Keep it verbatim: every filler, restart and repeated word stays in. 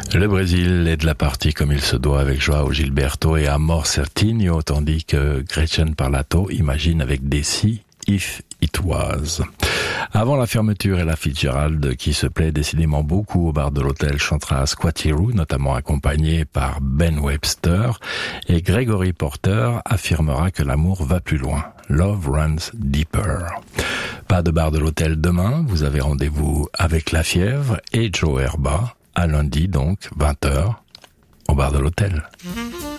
Le Brésil est de la partie comme il se doit avec João Gilberto et Amor Certinho, tandis que Gretchen Parlato imagine avec Desi If It Was. Avant la fermeture, Ella Fitzgerald, qui se plaît décidément beaucoup au bar de l'hôtel, chantera Squatty Roo, notamment accompagnée par Ben Webster, et Gregory Porter affirmera que l'amour va plus loin. Love runs deeper. Pas de bar de l'hôtel demain, vous avez rendez-vous avec La Fièvre et Joe Herba, à lundi donc, vingt heures, au bar de l'hôtel.